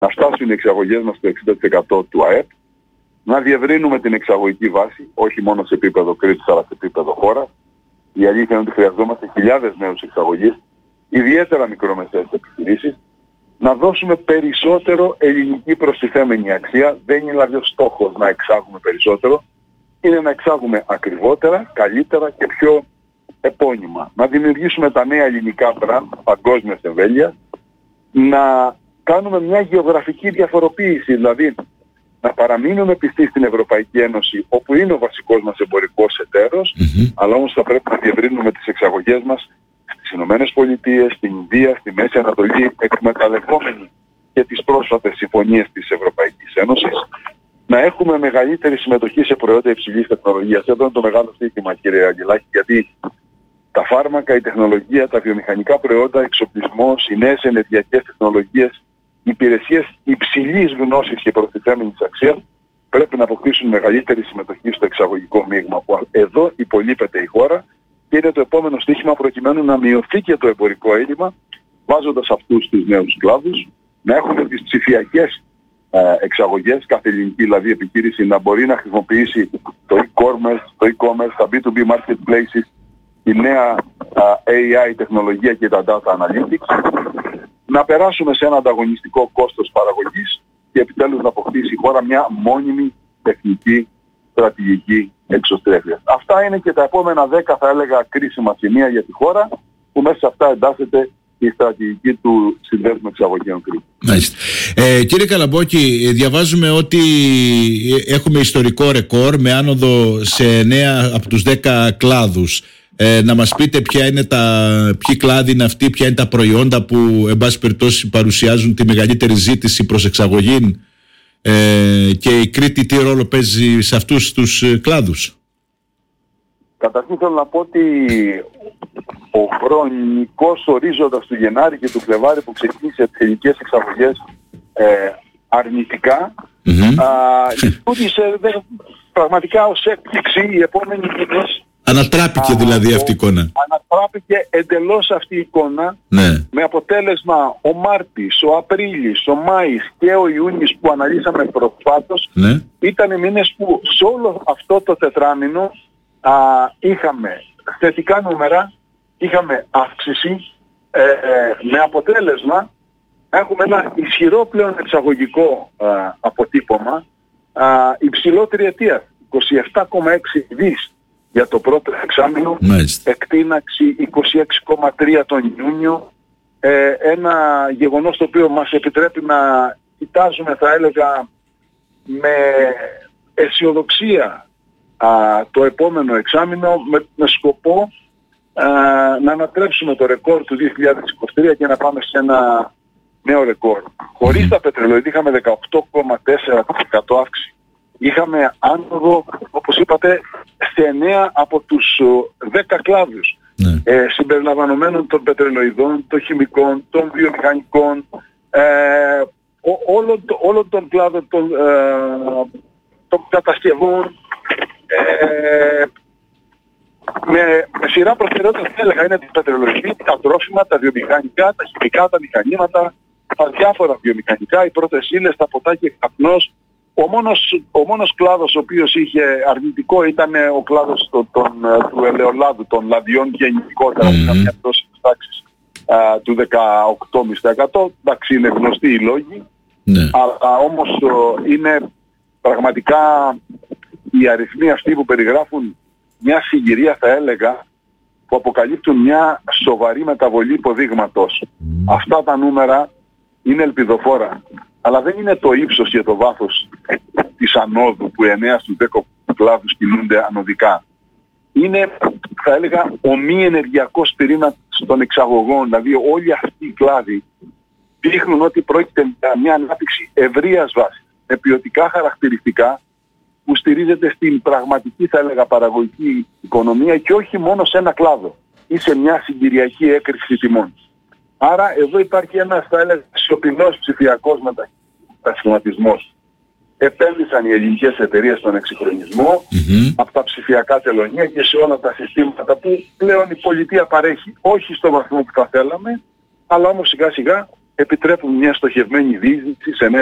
να φτάσουν οι εξαγωγές μας στο 60% του ΑΕΠ, να διευρύνουμε την εξαγωγική βάση, όχι μόνο σε επίπεδο Κρήτης αλλά σε επίπεδο χώρας. Η αλήθεια είναι ότι χρειαζόμαστε χιλιάδες νέους εξαγωγείς, ιδιαίτερα μικρομεσαίες επιχειρήσεις, να δώσουμε περισσότερο ελληνική προστιθέμενη αξία. Δεν είναι δηλαδή ο στόχος να εξάγουμε περισσότερο, είναι να εξάγουμε ακριβότερα, καλύτερα και πιο επώνυμα. Να δημιουργήσουμε τα νέα ελληνικά brand παγκόσμιας εμβέλειας, να κάνουμε μια γεωγραφική διαφοροποίηση, δηλαδή να παραμείνουμε πιστοί στην Ευρωπαϊκή Ένωση, όπου είναι ο βασικός μας εμπορικός εταίρος, αλλά όμως θα πρέπει να διευρύνουμε τις εξαγωγές μας στις Ηνωμένες Πολιτείες, στην Ινδία, στη Μέση Ανατολή, εκμεταλλευόμενοι και τις πρόσφατες συμφωνίες της Ευρωπαϊκής Ένωσης, να έχουμε μεγαλύτερη συμμετοχή σε προϊόντα υψηλής τεχνολογίας. Εδώ είναι το μεγάλο ζήτημα, κύριε Αγγελάκη, γιατί τα φάρμακα, η τεχνολογία, τα βιομηχανικά προϊόντα, εξοπλισμός, οι νέες ενεργειακές τεχνολογίες, υπηρεσίες υψηλής γνώσης και προστιθέμενης αξίας πρέπει να αποκτήσουν μεγαλύτερη συμμετοχή στο εξαγωγικό μείγμα, που εδώ υπολείπεται η χώρα και είναι το επόμενο στίχημα προκειμένου να μειωθεί και το εμπορικό έλλειμμα, βάζοντας αυτούς τους νέους κλάδους, να έχουμε τις ψηφιακές εξαγωγές, κάθε ελληνική δηλαδή επιχείρηση να μπορεί να χρησιμοποιήσει το e-commerce, τα B2B marketplaces, η νέα AI τεχνολογία και τα data analytics, να περάσουμε σε ένα ανταγωνιστικό κόστος παραγωγής και επιτέλους να αποκτήσει η χώρα μια μόνιμη τεχνική στρατηγική εξωστρέφειας. Αυτά είναι και τα επόμενα 10 θα έλεγα κρίσιμα σημεία για τη χώρα, που μέσα σε αυτά εντάσσεται η στρατηγική του συνδέσμου εξαγωγικών Κρήτης. Μάλιστα. Κύριε Καλαμπόκη, διαβάζουμε ότι έχουμε ιστορικό ρεκόρ με άνοδο σε 9 από τους 10 κλάδους. Να μας πείτε ποιοι κλάδοι είναι αυτοί, ποια είναι τα προϊόντα που εν πάση περιπτώσει παρουσιάζουν τη μεγαλύτερη ζήτηση προς εξαγωγή, και η Κρήτη τι ρόλο παίζει σε αυτούς τους κλάδους. Καταρχήν θέλω να πω ότι ο χρονικός ορίζοντας του Γενάρη και του Φλεβάρη που ξεκίνησε τις ελληνικές εξαγωγές αρνητικά, λειτουργήσε πραγματικά ως έκπληξη οι επόμενοι μήνες. Ανατράπηκε δηλαδή αυτή η εικόνα. Ανατράπηκε εντελώς αυτή η εικόνα, ναι. Με αποτέλεσμα ο Μάρτης, ο Απρίλης, ο Μάης και ο Ιούνιος που αναλύσαμε προσφάτως, ναι. Ήταν μήνες που σε όλο αυτό το τετράμηνο είχαμε θετικά νούμερα, είχαμε αύξηση, με αποτέλεσμα έχουμε ένα ισχυρό πλέον εξαγωγικό αποτύπωμα, υψηλό τριετία, 27,6 δις για το πρώτο εξάμηνο, εκτείναξη 26,3 τον Ιούνιο, ένα γεγονός το οποίο μας επιτρέπει να κοιτάζουμε, θα έλεγα, με αισιοδοξία το επόμενο εξάμηνο, με σκοπό να ανατρέψουμε το ρεκόρ του 2023 και να πάμε σε ένα νέο ρεκόρ. Χωρίς τα πετρελαιοειδή είχαμε 18,4% αύξηση. Είχαμε άνοδο, όπως είπατε, σε 9 από τους 10 κλάδους, συμπεριλαμβανομένων των πετρελαιοειδών, των χημικών, των βιομηχανικών, όλων των κλάδων των κατασκευών, με σειρά προτεραιότητα θα έλεγα είναι τα πετρελαιοειδή, τα τρόφιμα, τα βιομηχανικά, τα χημικά, τα μηχανήματα, τα διάφορα βιομηχανικά, οι πρώτες ύλες, τα ποτά και καπνός. Ο μόνος κλάδος ο οποίος είχε αρνητικό ήταν ο κλάδος του ελαιολάδου, των λαδιών γενικότερα, που είχαν μια πτώση της τάξης του 18,5%. Εντάξει, είναι γνωστοί οι λόγοι, αλλά όμως είναι πραγματικά οι αριθμοί αυτοί που περιγράφουν μια συγκυρία, θα έλεγα, που αποκαλύπτουν μια σοβαρή μεταβολή υποδείγματος. Αυτά τα νούμερα είναι ελπιδοφόρα, αλλά δεν είναι το ύψος και το βάθος της ανόδου που 9 στους 10 κλάδους κινούνται ανωδικά. Είναι, θα έλεγα, ο μη ενεργειακός πυρήνας των εξαγωγών, δηλαδή όλοι αυτοί οι κλάδοι δείχνουν ότι πρόκειται για μια ανάπτυξη ευρείας βάσης, με ποιοτικά χαρακτηριστικά που στηρίζεται στην πραγματική, θα έλεγα, παραγωγική οικονομία και όχι μόνο σε ένα κλάδο ή σε μια συγκυριακή έκρηξη τιμών. Άρα εδώ υπάρχει ένας, θα έλεγα, σιωπηλός ψηφιακός μετασχηματισμός. Επένδυσαν οι ελληνικές εταιρείες στον εξυγχρονισμό, από τα ψηφιακά τελωνία και σε όλα τα συστήματα που πλέον η πολιτεία παρέχει, όχι στο βαθμό που θα θέλαμε, αλλά όμως σιγά σιγά επιτρέπουν μια στοχευμένη διείσδυση σε νέα